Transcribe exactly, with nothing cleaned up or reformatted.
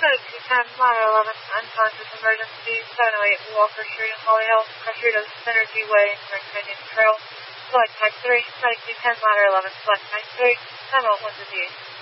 Code two ten, ladder eleven, unconscious emergency, seven oh eight Walker Street in Holly Hill, Crescitos Synergy Way, Grand Canyon Trail. Select type three, Medic two ten, ladder eleven, select type three, time out one to D.